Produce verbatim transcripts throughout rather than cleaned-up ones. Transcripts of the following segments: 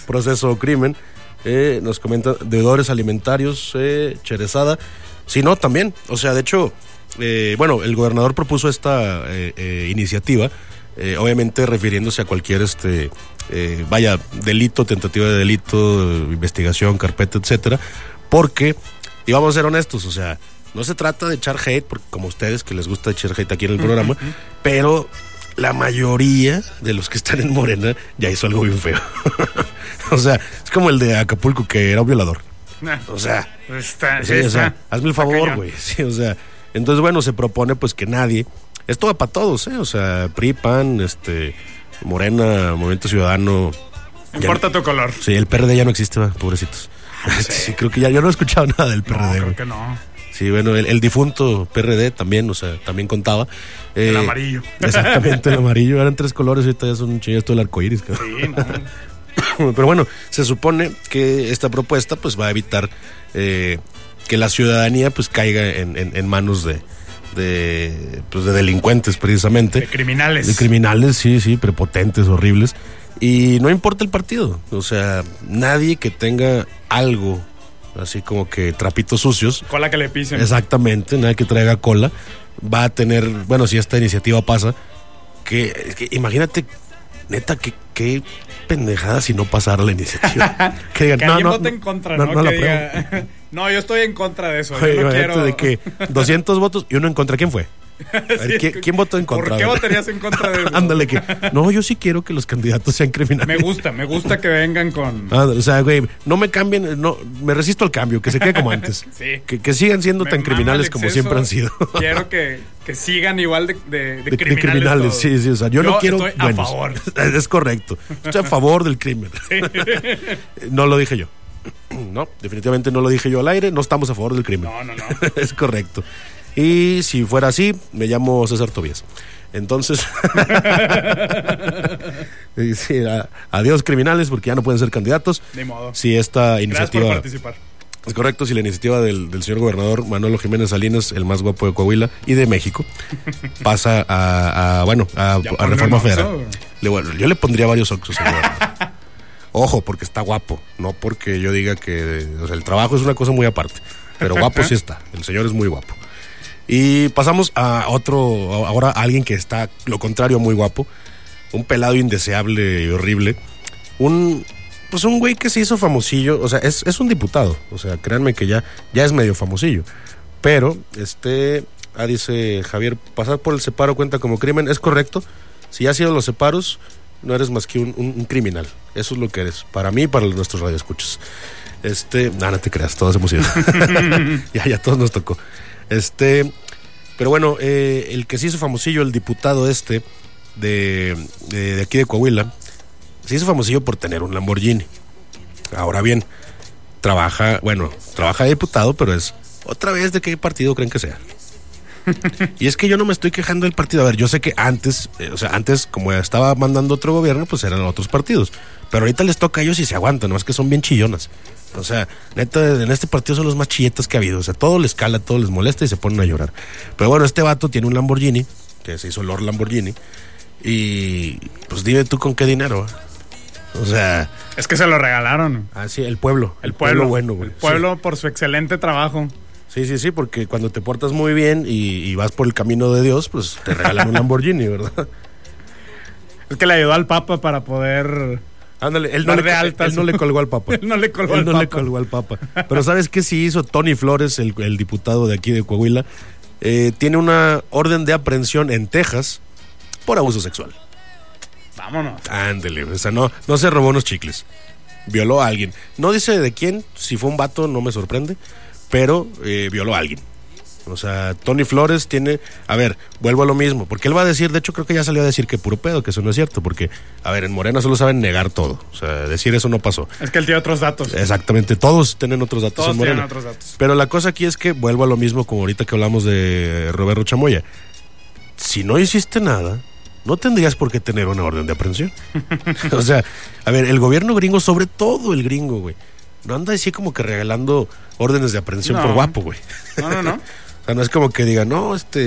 Proceso Crimen. Eh, nos comenta deudores alimentarios, eh, Cherezada. Sí, no, también. O sea, de hecho, eh, bueno, el gobernador propuso esta eh, eh, iniciativa, eh, obviamente refiriéndose a cualquier, este, eh, vaya, delito, tentativa de delito, eh, investigación, carpeta, etcétera, porque, y vamos a ser honestos, o sea, no se trata de echar hate, porque como ustedes que les gusta echar hate aquí en el programa, uh-huh. pero la mayoría de los que están en Morena ya hizo algo bien feo. O sea, es como el de Acapulco, que era un violador. O sea, está, sí, o sea, hazme el favor, güey. Sí, o sea, entonces, bueno, se propone pues que nadie, esto va para todos, ¿eh? O sea, P R I, P A N, este, Morena, Movimiento Ciudadano. No importa tu color. Sí, el P R D ya no existe, ¿va? Pobrecitos. Ah, sí. sí, creo que ya, yo no he escuchado nada del P R D. No, creo güey. que no. Sí, bueno, el, el difunto P R D también, o sea, también contaba. Eh, el amarillo. Exactamente, el amarillo. Eran tres colores, ahorita ya son un chingazo del arcoíris. Sí, no. Pero bueno, se supone que esta propuesta pues va a evitar eh, que la ciudadanía pues caiga en, en, en manos de, de, pues, de delincuentes precisamente. De criminales. De criminales, sí, sí, prepotentes, horribles. Y no importa el partido, o sea, nadie que tenga algo así como que trapitos sucios. Cola que le pisen. Exactamente, nadie que traiga cola va a tener, bueno, si esta iniciativa pasa, que, que imagínate, neta, que qué pendejada si no pasara la iniciativa. Que digan, que no, alguien no, vote en contra, ¿no? No, no, que diga, no, yo estoy en contra de eso. Oye, yo no quiero... de que doscientos votos y uno en contra. ¿Quién fue? A ver, sí, ¿quién, ¿quién votó en contra? ¿Por qué votarías en contra de eso? Ándale, que no, yo sí quiero que los candidatos sean criminales. Me gusta, me gusta que vengan con... Ah, o sea, güey, no me cambien, no, me resisto al cambio, que se quede como antes. Sí. Que, que sigan siendo me tan criminales como siempre han sido. Quiero que, que sigan igual de, de, de, de criminales. De criminales, sí, sí, o sea, yo, yo no quiero... Estoy a buenos. favor. Es correcto. Estoy a favor del crimen. Sí. No lo dije yo. No, definitivamente no lo dije yo al aire, no estamos a favor del crimen. No, no, no. Es correcto. Y si fuera así, me llamo César Tobías. Entonces, sí, a, adiós criminales, porque ya no pueden ser candidatos. Ni modo. Si esta iniciativa... Gracias por participar. Es correcto, si la iniciativa del, del señor gobernador Manolo Jiménez Salinas, el más guapo de Coahuila y de México, pasa a, a bueno, a, a Reforma Federal. Le, bueno, yo le pondría varios oxos. Ojo, porque está guapo, no porque yo diga que, o sea, el trabajo es una cosa muy aparte, pero guapo sí está, el señor es muy guapo. Y pasamos a otro, ahora a alguien que está lo contrario, muy guapo, un pelado indeseable y horrible, un, pues un güey que se hizo famosillo, o sea, es, es un diputado, o sea, créanme que ya, ya es medio famosillo, pero, este, ah, dice Javier, pasar por el separo cuenta como crimen, es correcto, si ya has sido los separos, no eres más que un, un, un criminal, eso es lo que eres, para mí y para nuestros radioescuchas. Este, no, no te creas, todos hemos ido. ya, ya todos nos tocó. Este, pero bueno, eh, el que se hizo famosillo, el diputado este de, de, de aquí de Coahuila, se hizo famosillo por tener un Lamborghini. Ahora bien, trabaja, bueno, trabaja de diputado, pero es otra vez de qué partido creen que sea. Y es que yo no me estoy quejando del partido. A ver, yo sé que antes, eh, o sea, antes como estaba mandando otro gobierno, pues eran otros partidos. Pero ahorita les toca a ellos y se aguantan, no es que son bien chillonas. O sea, neta, en este partido son los más chilletas que ha habido. O sea, todo les cala, todo les molesta y se ponen a llorar. Pero bueno, este vato tiene un Lamborghini, que se hizo Lord Lamborghini. Y pues dime tú con qué dinero. O sea... Es que se lo regalaron. Ah, sí, el pueblo. El, el pueblo, pueblo bueno, güey. El pueblo sí. Por su excelente trabajo. Sí, sí, sí, porque cuando te portas muy bien y, y vas por el camino de Dios, pues te regalan un Lamborghini, ¿verdad? Es que le ayudó al Papa para poder... Ándale, él no, le, él, él no le colgó al Papa. él no le colgó él al no Papa. le colgó al Papa. Pero ¿sabes qué sí hizo Tony Flores, el, el diputado de aquí de Coahuila? Eh, tiene una orden de aprehensión en Texas por abuso sexual. Vámonos. Ándale, o sea, no, no se robó unos chicles. Violó a alguien. No dice de quién, si fue un vato no me sorprende, pero eh, violó a alguien. O sea, Tony Flores tiene... A ver, vuelvo a lo mismo, porque él va a decir, de hecho creo que ya salió a decir que puro pedo, que eso no es cierto, porque, a ver, en Morena solo saben negar todo. O sea, decir eso no pasó. Es que él tiene otros datos. Exactamente, todos tienen otros datos todos en Morena. Tienen otros datos. Pero la cosa aquí es que, vuelvo a lo mismo como ahorita que hablamos de Roberto Chamoya. Si no hiciste nada, no tendrías por qué tener una orden de aprehensión. O sea, a ver, el gobierno gringo, sobre todo el gringo, güey, no anda así como que regalando órdenes de aprehensión no. por guapo, güey. No, no, no. O sea, no es como que diga, no, este,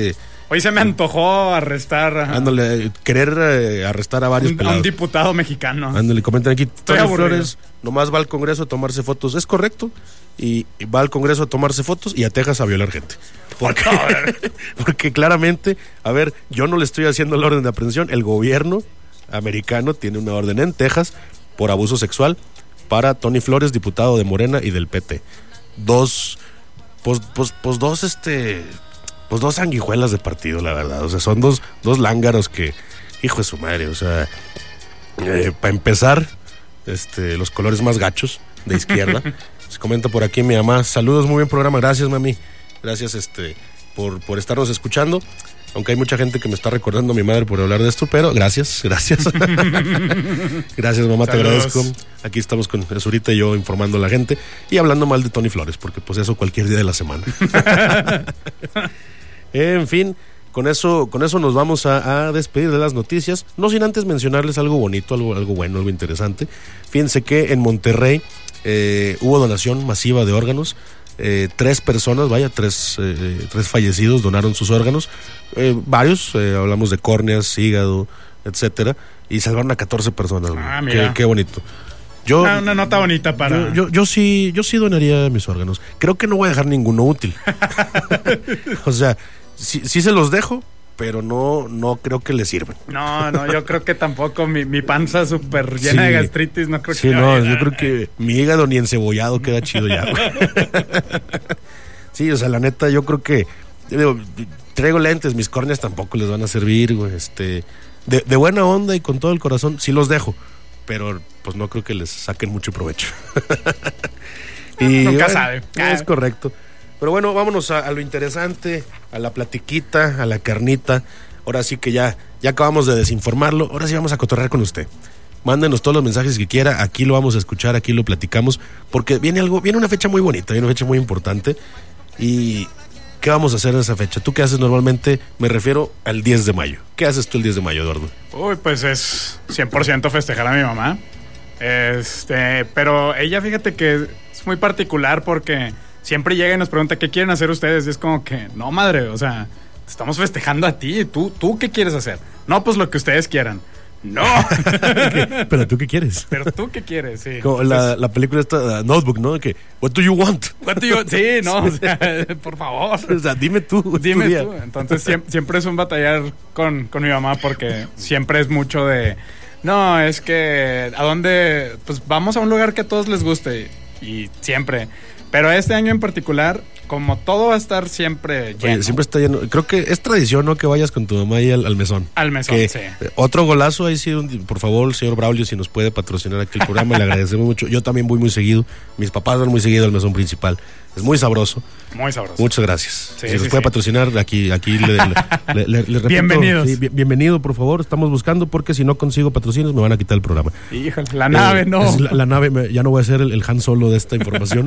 Hoy se me antojó arrestar. A... Ándale, querer eh, arrestar a varios un, pelados. A un diputado mexicano. Ándale, comentan aquí. Tony Flores nomás va al Congreso a tomarse fotos. Es correcto. Y, y va al Congreso a tomarse fotos y a Texas a violar gente. Porque, porque claramente, a ver, yo no le estoy haciendo la orden de aprehensión. El gobierno americano tiene una orden en Texas por abuso sexual para Tony Flores, diputado de Morena y del P T. Dos, pues, pues, pues dos, este... Pues dos sanguijuelas de partido, la verdad. O sea, son dos, dos lángaros que, hijo de su madre, o sea, eh, para empezar, este, los colores más gachos de izquierda. Se comenta por aquí mi mamá, saludos, muy buen programa, gracias mami, gracias este, por, por estarnos escuchando. Aunque hay mucha gente que me está recordando a mi madre por hablar de esto, pero gracias, gracias. Gracias mamá, saludos. Te agradezco. Aquí estamos con Zurita y yo informando a la gente y hablando mal de Tony Flores, porque pues eso cualquier día de la semana. En fin, con eso, con eso nos vamos a, a despedir de las noticias, no sin antes mencionarles algo bonito, algo, algo bueno, algo interesante. Fíjense que en Monterrey eh, hubo donación masiva de órganos. Eh, tres personas, vaya, tres, eh, tres fallecidos donaron sus órganos, eh, varios, eh, hablamos de córneas, hígado, etcétera, y salvaron a catorce personas. Ah, qué, qué bonito. Yo, una, una nota bonita para... Yo, yo, yo sí, yo sí donaría mis órganos. Creo que no voy a dejar ninguno útil. O sea, sí, sí se los dejo, pero no, no creo que les sirvan. No, no, yo creo que tampoco. Mi, mi panza súper llena sí, de gastritis, no creo sí, que... Sí, no, yo creo que mi hígado ni encebollado queda chido ya. Sí, o sea, la neta, yo creo que... Digo, traigo lentes, mis córneas tampoco les van a servir, güey. Este, de, de buena onda y con todo el corazón, sí los dejo. Pero pues no creo que les saquen mucho provecho. Y nunca bueno, sabe. Es correcto. Pero bueno, vámonos a, a lo interesante, a la platiquita, a la carnita. Ahora sí que ya, ya acabamos de desinformarlo. Ahora sí vamos a cotorrear con usted. Mándenos todos los mensajes que quiera. Aquí lo vamos a escuchar, aquí lo platicamos. Porque viene algo, viene una fecha muy bonita, viene una fecha muy importante. Y ¿qué vamos a hacer en esa fecha? ¿Tú qué haces normalmente? Me refiero al diez de mayo. ¿Qué haces tú el diez de mayo, Eduardo? Uy, pues es cien por ciento festejar a mi mamá. Este, pero ella, fíjate que es muy particular porque siempre llega y nos pregunta ¿qué quieren hacer ustedes? Y es como que, no madre, o sea, te estamos festejando a ti. ¿Tú, tú qué quieres hacer? No, pues lo que ustedes quieran. No. ¿Pero tú qué quieres? ¿Pero tú qué quieres? Sí. Como la, la película esta, uh, Notebook, ¿no? Que, what do you want? What do you... Sí, no, o sea, por favor. O sea, dime tú. Dime tú. Entonces siempre, siempre es un batallar con, con mi mamá porque siempre es mucho de... No, es que ¿a dónde? Pues vamos a un lugar que a todos les guste. Y siempre. Pero este año en particular, como todo va a estar siempre lleno. Oye, siempre está lleno. Creo que es tradición, ¿no? Que vayas con tu mamá ahí al, al mesón. Al mesón, que, sí. Otro golazo ahí sí, por favor, señor Braulio, si nos puede patrocinar aquí el programa, le agradecemos mucho. Yo también voy muy seguido. Mis papás van muy seguido al mesón principal. Es muy sabroso. Muy sabroso. Muchas gracias. Sí, si nos sí, puede sí. patrocinar, aquí, aquí le, le, le, le, le repito. Bienvenidos. Sí, bien, bienvenido, por favor. Estamos buscando porque si no consigo patrocinios me van a quitar el programa. Híjole, la eh, nave, no. La, la nave, me, ya no voy a ser el, el Han Solo de esta información.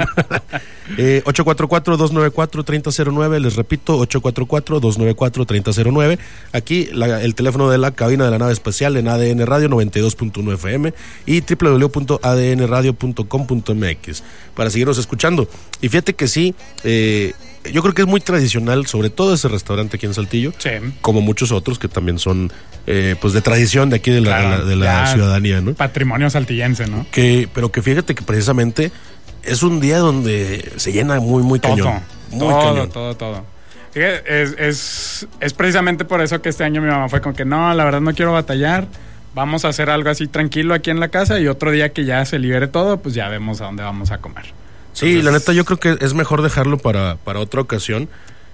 eh, ocho cuatro cuatro, dos nueve cuatro, tres cero cero nueve, les repito, ocho cuatro cuatro, dos nueve cuatro, tres cero cero nueve. Aquí la, el teléfono de la cabina de la nave espacial en A D N Radio noventa y dos punto uno F M y doble u doble u doble u punto a d n radio punto com punto m x para seguirnos escuchando. Y fíjate que sí, eh, yo creo que es muy tradicional, sobre todo ese restaurante aquí en Saltillo, sí, como muchos otros que también son eh, pues de tradición de aquí de la, claro, de la, de la ciudadanía, ¿no? Patrimonio saltillense, ¿no? Que, pero que fíjate que precisamente es un día donde se llena muy, muy todo, cañón. Muy todo, cañón. todo, todo. Es, es, es precisamente por eso que este año mi mamá fue con que no, la verdad no quiero batallar. Vamos a hacer algo así tranquilo aquí en la casa y otro día que ya se libere todo, pues ya vemos a dónde vamos a comer. Sí, entonces, la neta yo creo que es mejor dejarlo para, para otra ocasión.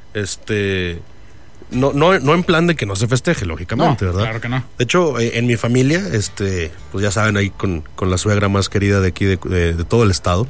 Este, no, no, no en plan de que no se festeje, lógicamente, no, ¿verdad? Claro que no. De hecho, eh, en mi familia, este, pues ya saben, ahí con, con la suegra más querida de aquí de, de, de todo el estado.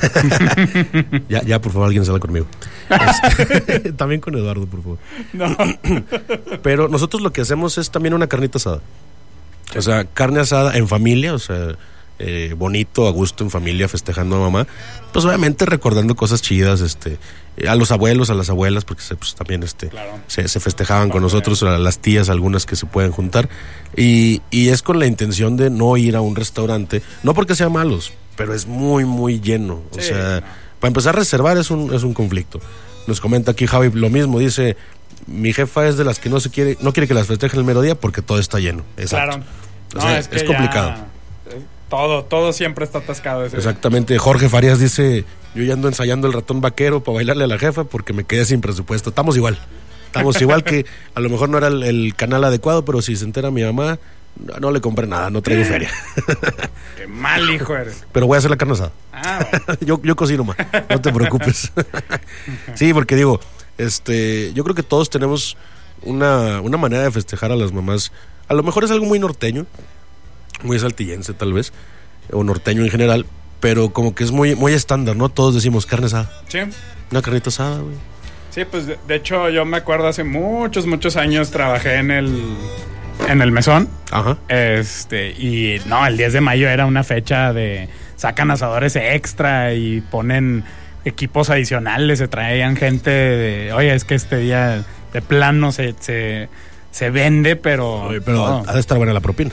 ya, ya, por favor, alguien sale conmigo. Este, también con Eduardo, por favor. No. Pero nosotros lo que hacemos es también una carnita asada. O sea, carne asada en familia, o sea, eh, bonito, a gusto, en familia, festejando a mamá. Pues obviamente recordando cosas chidas, este, eh, a los abuelos, a las abuelas, porque se, pues, también este, claro, se, se festejaban con nosotros, a las tías, algunas que se pueden juntar. Y, y es con la intención de no ir a un restaurante, no porque sean malos, pero es muy, muy lleno. O sí, sea, no. Para empezar a reservar es un, es un conflicto. Nos comenta aquí Javi lo mismo, dice, mi jefa es de las que no se quiere, no quiere que las festejen el mediodía porque todo está lleno. Exacto. Claro. O sea, no, es, es, es complicado. Ya, todo, todo siempre está atascado. Ese Exactamente. Día. Jorge Farías dice, yo ya ando ensayando el ratón vaquero para bailarle a la jefa porque me quedé sin presupuesto. Estamos igual. Estamos igual que a lo mejor no era el, el canal adecuado, pero si se entera mi mamá, no, no le compré nada, no traigo feria. Qué mal hijo eres. Pero voy a hacer la carne asada. Ah, bueno. yo, yo cocino más, no te preocupes. Sí, porque digo, este, yo creo que todos tenemos una, una manera de festejar a las mamás. A lo mejor es algo muy norteño, muy saltillense tal vez, o norteño en general, pero como que es muy, muy estándar, ¿no? Todos decimos carne asada. Sí. Una carnita asada, güey. Sí, pues de, de hecho yo me acuerdo hace muchos, muchos años trabajé en el, en el mesón. Ajá. Este, y no, el diez de mayo era una fecha de sacan asadores extra y ponen equipos adicionales, se traían gente de, oye, es que este día de plano se, se, se vende, pero... Oye, pero no. ha de estar buena la propina.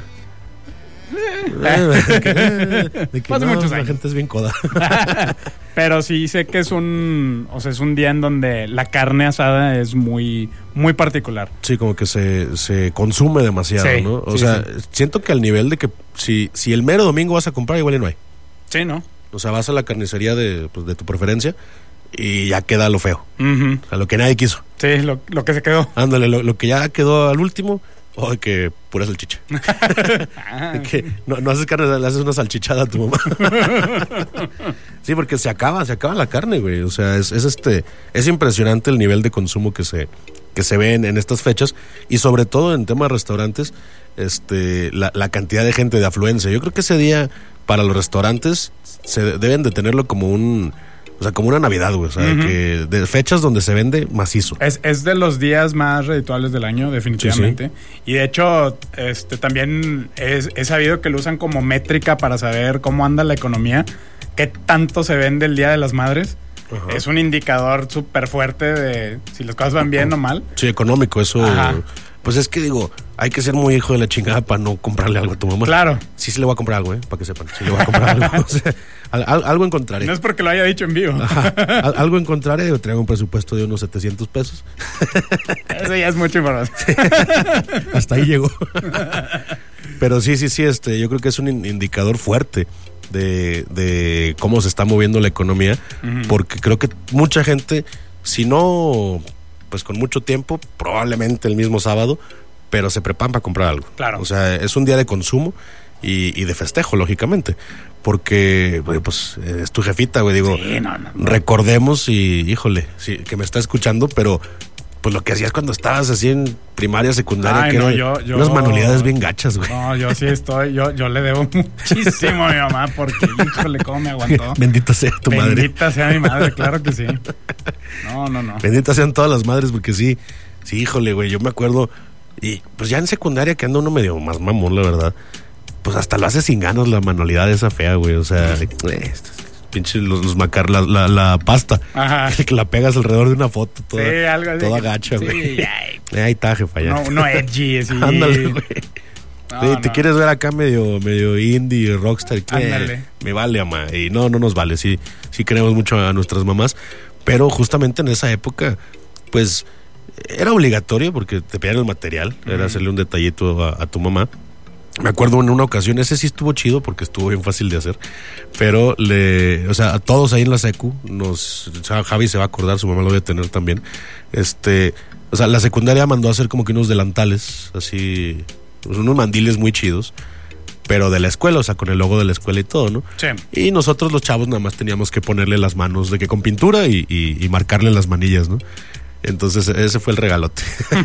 de que, de que Hace no, muchos la años. gente es bien coda. Pero sí sé que es un, o sea, es un día en donde la carne asada es muy, muy particular. Sí, como que se, se consume demasiado, Sí, ¿no? O sí, sea, sí. siento que al nivel de que si, si el mero domingo vas a comprar, igual y no hay. Sí, ¿no? O sea, vas a la carnicería de, pues, de tu preferencia y ya queda lo feo. Uh-huh. O sea, lo que nadie quiso. Sí, lo, lo que se quedó. Ándale, lo, lo que ya quedó al último, oh, que pura salchicha. Ah, que no, no haces carne, le haces una salchichada a tu mamá. Sí, porque se acaba, se acaba la carne, güey. O sea, es, es este, es impresionante el nivel de consumo que se, que se ve en, en estas fechas y sobre todo en temas de restaurantes, este, la, la cantidad de gente de afluencia. Yo creo que ese día para los restaurantes se deben de tenerlo como un, o sea, como una Navidad, güey. O sea, uh-huh. que de fechas donde se vende macizo. Es, es de los días más redituables del año, definitivamente. Sí, sí. Y de hecho, este, también es, es sabido que lo usan como métrica para saber cómo anda la economía, qué tanto se vende el Día de las Madres. Ajá. Es un indicador súper fuerte de si las cosas van bien o mal. Sí, económico, eso. Ajá. Pues es que digo, hay que ser muy hijo de la chingada para no comprarle algo a tu mamá. Claro. Sí, sí le voy a comprar algo, ¿eh? Para que sepan. Sí le voy a comprar algo. O sea, al, al, algo encontraré. No es porque lo haya dicho en vivo. Ajá. Al, algo encontraré. Yo traigo un presupuesto de unos setecientos pesos. Eso ya es mucho información. Sí. Hasta ahí llegó. Pero sí, sí, sí, este, yo creo que es un indicador fuerte de, de cómo se está moviendo la economía. Uh-huh. Porque creo que mucha gente, si no... pues con mucho tiempo, probablemente el mismo sábado, pero se preparan para comprar algo. Claro. O sea, es un día de consumo y, y de festejo, lógicamente, porque, güey, pues, es tu jefita, güey, digo, sí, no, no, no. recordemos y, híjole, sí, que me está escuchando, pero, pues, lo que hacías cuando estabas así en primaria, secundaria, Ay, que no, eran yo, yo... unas manualidades bien gachas, güey. No, yo sí estoy, yo, yo le debo muchísimo a mi mamá, porque, híjole, cómo me aguantó. Bendita sea tu Bendita madre. Bendita sea mi madre, claro que sí. No, no, no. Bendita sean todas las madres, porque sí, sí, híjole, güey, yo me acuerdo, y pues ya en secundaria que anda uno medio más mamón, la verdad, pues hasta lo hace sin ganas la manualidad esa fea, güey, o sea, eh, pinche los, los macar, la, la, la pasta, ajá, que la pegas alrededor de una foto, toda, sí, algo así, toda gacha, güey. Sí, eh, ahí está, jefa, ya. No, no edgy, así. Ándale, güey. No, sí, te no. quieres ver acá medio, medio indie, rockstar, ¿qué? Me vale, ama, y no, no nos vale, sí, sí queremos mucho a nuestras mamás, pero justamente en esa época, pues, era obligatorio porque te pedían el material, uh-huh. era hacerle un detallito a, a tu mamá. Me acuerdo en una ocasión, ese sí estuvo chido porque estuvo bien fácil de hacer, pero le, o sea, a todos ahí en la secu, nos, o sea, Javi se va a acordar, su mamá lo debe tener también, este, o sea, la secundaria mandó a hacer como que unos delantales, así, pues unos mandiles muy chidos, pero de la escuela, o sea, con el logo de la escuela y todo, ¿no? Sí. Y nosotros los chavos nada más teníamos que ponerle las manos de que con pintura y, y, y marcarle las manillas, ¿no? Entonces ese fue el regalote.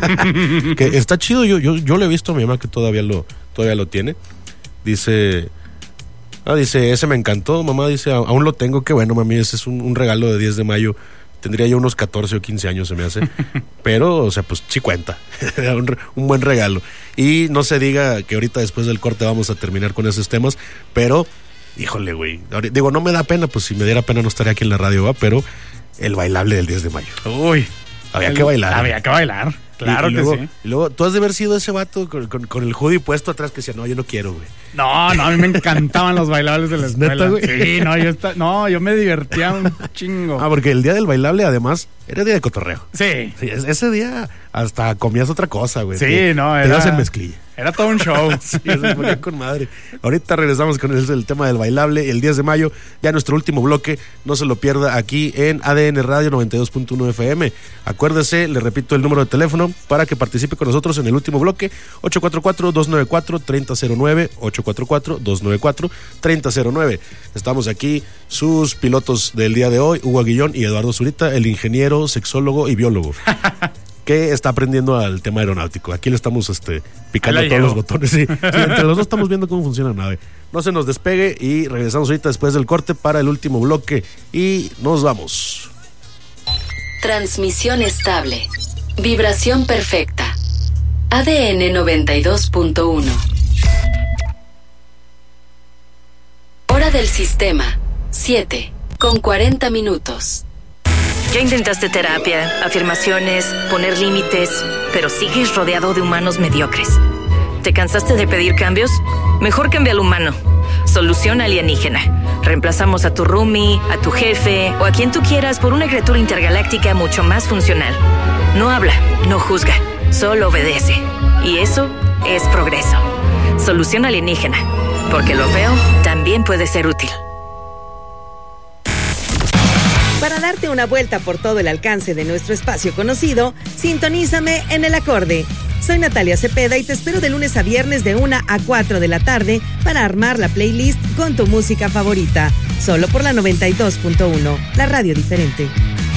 Que está chido, yo, yo, yo le he visto a mi mamá que todavía lo, todavía lo tiene. Dice, ah, dice, ese me encantó, mamá, dice, aún lo tengo, qué bueno, mami, ese es un, un regalo de diez de mayo. Tendría yo unos catorce o quince años, se me hace. Pero, o sea, pues sí cuenta. un, un buen regalo. Y no se diga que ahorita después del corte vamos a terminar con esos temas, pero, híjole, güey. Digo, no me da pena, pues si me diera pena no estaría aquí en la radio, ¿va? Pero el bailable del diez de mayo. Uy. Había el, que bailar. Había que bailar. Claro y, y que luego, sí. Y luego, tú has de haber sido ese vato con, con, con el hoodie puesto atrás que decía, no, yo no quiero, güey. No, no, a mí me encantaban los bailables de la escuela. ¿Neta, güey? Sí, no, yo está, no, yo me divertía un chingo. Ah, porque el día del bailable, además, era día de cotorreo. Sí. Sí, ese día hasta comías otra cosa, güey. Sí, te, no, te era... ibas en mezclilla. Era todo un show. Sí, se ponía con madre. Ahorita regresamos con el, el tema del bailable, el diez de mayo, ya nuestro último bloque, no se lo pierda aquí en A D N Radio noventa y dos punto uno F M. Acuérdese, le repito el número de teléfono para que participe con nosotros en el último bloque, ocho cuatro cuatro, dos nueve cuatro, tres cero cero nueve, ocho cuatro cuatro, dos nueve cuatro, tres cero cero nueve. Estamos aquí, sus pilotos del día de hoy, Hugo Aguillón y Eduardo Zurita, el ingeniero, sexólogo y biólogo. Que está aprendiendo al tema aeronáutico. Aquí le estamos este, picando todos los botones. Sí. Sí, entre los dos estamos viendo cómo funciona la nave. No se nos despegue y regresamos ahorita después del corte para el último bloque. Y nos vamos. Transmisión estable. Vibración perfecta. A D N noventa y dos punto uno. Hora del sistema. siete con cuarenta minutos. Ya intentaste terapia, afirmaciones, poner límites, pero sigues rodeado de humanos mediocres. ¿Te cansaste de pedir cambios? Mejor cambia al humano. Solución alienígena. Reemplazamos a tu roomie, a tu jefe o a quien tú quieras por una criatura intergaláctica mucho más funcional. No habla, no juzga, solo obedece. Y eso es progreso. Solución alienígena. Porque lo feo también puede ser útil. Para darte una vuelta por todo el alcance de nuestro espacio conocido, sintonízame en El Acorde. Soy Natalia Cepeda y te espero de lunes a viernes de una a cuatro de la tarde para armar la playlist con tu música favorita. Solo por la noventa y dos punto uno, la radio diferente.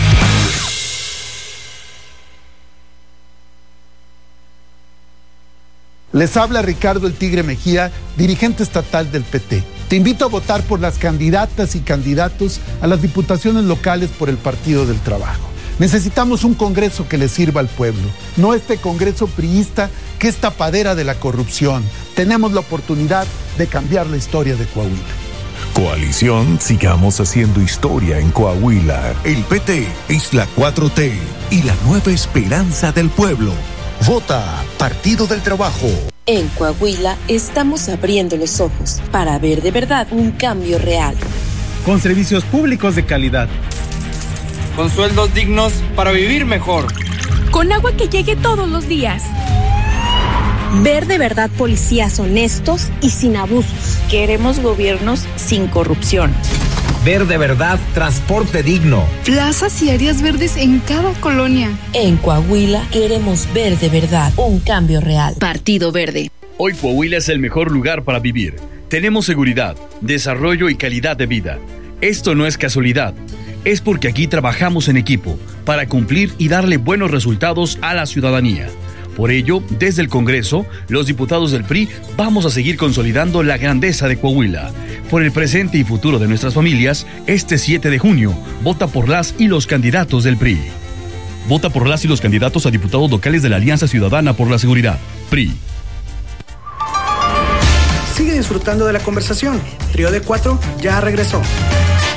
Les habla Ricardo El Tigre Mejía, dirigente estatal del P T. Te invito a votar por las candidatas y candidatos a las diputaciones locales por el Partido del Trabajo. Necesitamos un Congreso que le sirva al pueblo, no este Congreso priista que es tapadera de la corrupción. Tenemos la oportunidad de cambiar la historia de Coahuila. Coalición Sigamos Haciendo Historia en Coahuila. El P T es la cuatro T y la nueva esperanza del pueblo. Vota Partido del Trabajo. En Coahuila estamos abriendo los ojos para ver de verdad un cambio real. Con servicios públicos de calidad. Con sueldos dignos para vivir mejor. Con agua que llegue todos los días. Ver de verdad policías honestos y sin abusos. Queremos gobiernos sin corrupción. Ver de verdad transporte digno. Plazas y áreas verdes en cada colonia. En Coahuila queremos ver de verdad un cambio real. Partido Verde. Hoy Coahuila es el mejor lugar para vivir. Tenemos seguridad, desarrollo y calidad de vida. Esto no es casualidad. Es porque aquí trabajamos en equipo para cumplir y darle buenos resultados a la ciudadanía. Por ello, desde el Congreso, los diputados del P R I vamos a seguir consolidando la grandeza de Coahuila. Por el presente y futuro de nuestras familias, este siete de junio, vota por las y los candidatos del P R I. Vota por las y los candidatos a diputados locales de la Alianza Ciudadana por la Seguridad, P R I. Sigue disfrutando de la conversación. Trío de Cuatro ya regresó.